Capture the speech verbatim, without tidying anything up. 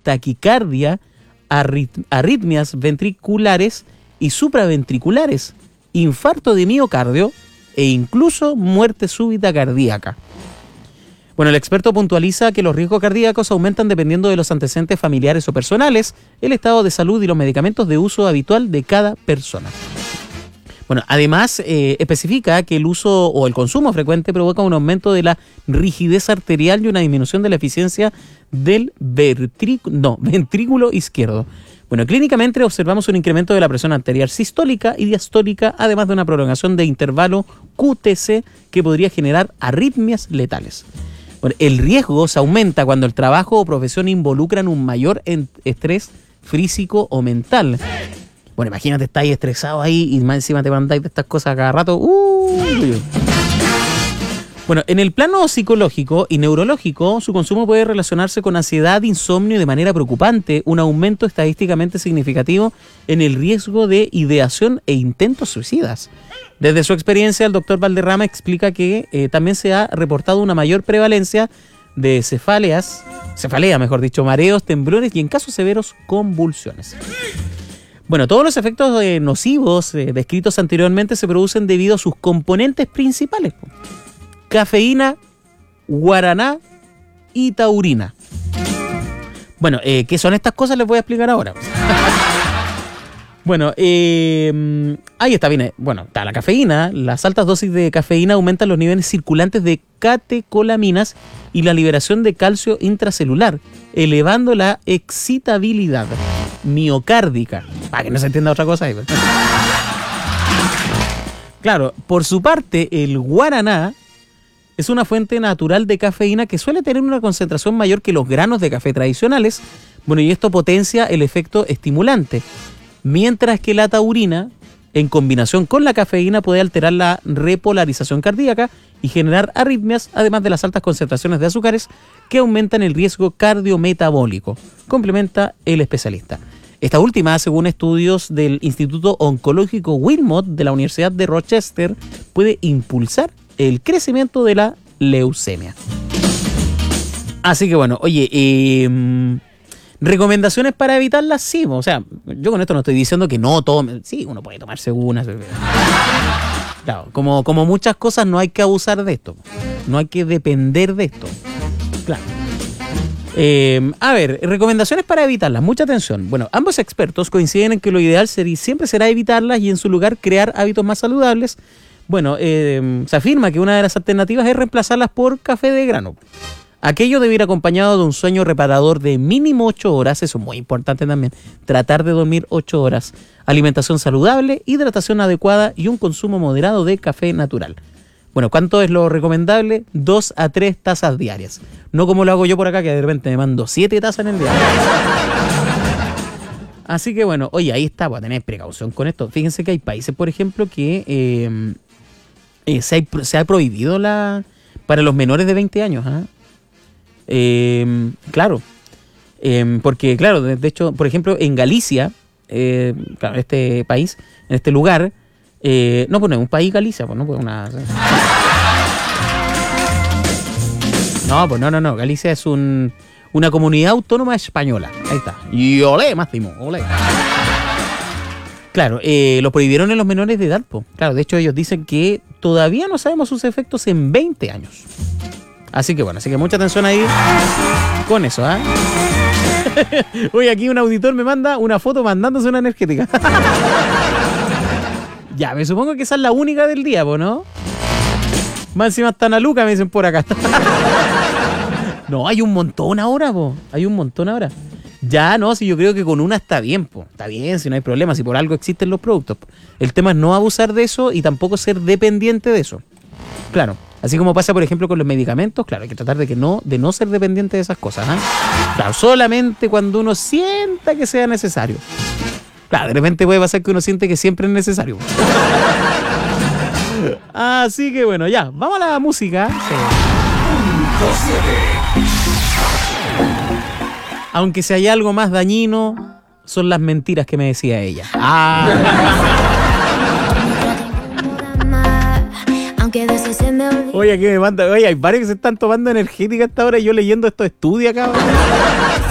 taquicardia, arrit- arritmias ventriculares y supraventriculares, infarto de miocardio e incluso muerte súbita cardíaca. Bueno, el experto puntualiza que los riesgos cardíacos aumentan dependiendo de los antecedentes familiares o personales, el estado de salud y los medicamentos de uso habitual de cada persona. Bueno, además eh, especifica que el uso o el consumo frecuente provoca un aumento de la rigidez arterial y una disminución de la eficiencia del ventrículo, no, ventrículo izquierdo. Bueno, clínicamente observamos un incremento de la presión arterial sistólica y diastólica, además de una prolongación de intervalo Q T C que podría generar arritmias letales. Bueno, el riesgo se aumenta cuando el trabajo o profesión involucran un mayor estrés físico o mental. Bueno, imagínate, estáis estresado ahí y más encima te mandáis de estas cosas cada rato. Uh, bueno, en el plano psicológico y neurológico, su consumo puede relacionarse con ansiedad, insomnio y de manera preocupante, un aumento estadísticamente significativo en el riesgo de ideación e intentos suicidas. Desde su experiencia, el doctor Valderrama explica que eh, también se ha reportado una mayor prevalencia de cefaleas, cefalea, mejor dicho, mareos, temblores y en casos severos, convulsiones. Bueno, todos los efectos eh, nocivos eh, descritos anteriormente se producen debido a sus componentes principales: cafeína, guaraná y taurina. Bueno, eh, ¿qué son estas cosas? Les voy a explicar ahora. Bueno, eh, ahí está, viene. Bueno, está la cafeína. Las altas dosis de cafeína aumentan los niveles circulantes de catecolaminas y la liberación de calcio intracelular, elevando la excitabilidad miocárdica. Para que no se entienda otra cosa ahí. Claro, por su parte, el guaraná es una fuente natural de cafeína que suele tener una concentración mayor que los granos de café tradicionales. Bueno, y esto potencia el efecto estimulante. Mientras que la taurina, en combinación con la cafeína, puede alterar la repolarización cardíaca y generar arritmias, además de las altas concentraciones de azúcares que aumentan el riesgo cardiometabólico, complementa el especialista. Esta última, según estudios del Instituto Oncológico Wilmot de la Universidad de Rochester, puede impulsar el crecimiento de la leucemia. Así que bueno, oye, eh... ¿recomendaciones para evitarlas? Sí, o sea, yo con esto no estoy diciendo que no tome. Sí, uno puede tomarse una. Claro, como, como muchas cosas, no hay que abusar de esto. No hay que depender de esto. Claro. Eh, a ver, recomendaciones para evitarlas. Mucha atención. Bueno, ambos expertos coinciden en que lo ideal sería, siempre será evitarlas y en su lugar crear hábitos más saludables. Bueno, eh, se afirma que una de las alternativas es reemplazarlas por café de grano. Aquello debe ir acompañado de un sueño reparador de mínimo ocho horas, eso es muy importante también, tratar de dormir ocho horas, alimentación saludable, hidratación adecuada y un consumo moderado de café natural. Bueno, ¿cuánto es lo recomendable? Dos a tres tazas diarias. No como lo hago yo por acá, que de repente me mando siete tazas en el día. Así que bueno, oye, ahí está, para tener precaución con esto. Fíjense que hay países, por ejemplo, que eh, eh, se, ha, se ha prohibido la para los menores de veinte años, ¿ah? ¿eh? Eh, claro, eh, porque claro, de, de hecho, por ejemplo, en Galicia, eh, claro, este país, en este lugar, eh, no, pues no es un país Galicia, pues no, pues una... No, pues no, no, no, Galicia es un, una comunidad autónoma española, ahí está, y olé, máximo, olé. Claro, eh, lo prohibieron en los menores de edad, pues. Claro, de hecho ellos dicen que todavía no sabemos sus efectos en veinte años. Así que bueno, así que mucha atención ahí con eso, ¿ah? ¿eh? Hoy aquí un auditor me manda una foto mandándose una energética. Ya, me supongo que esa es la única del día, ¿no? Más encima está Ana Luca, me dicen por acá. No, hay un montón ahora, po. Hay un montón ahora. Ya, no, si yo creo que con una está bien, po. Está bien, si no hay problema, si por algo existen los productos. Po. El tema es no abusar de eso y tampoco ser dependiente de eso. Claro. Así como pasa, por ejemplo, con los medicamentos, claro, hay que tratar de que no, de no ser dependiente de esas cosas, ¿eh? Claro, solamente cuando uno sienta que sea necesario. Claro, de repente puede pasar que uno siente que siempre es necesario. Así que bueno, ya, vamos a la música. Aunque si hay algo más dañino, son las mentiras que me decía ella. Ah. Oye, aquí me manda, oye, hay varios que se están tomando energética hasta ahora y yo leyendo estos estudios acá.